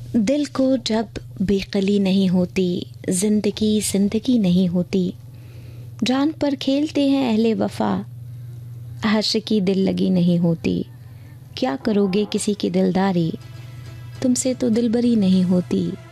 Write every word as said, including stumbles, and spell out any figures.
दिल को जब बेकली नहीं होती, जिंदगी जिंदगी नहीं होती। जान पर खेलते हैं अहले वफा, आशिकी दिल लगी नहीं होती। क्या करोगे किसी की दिलदारी, तुमसे तो दिलबरी नहीं होती।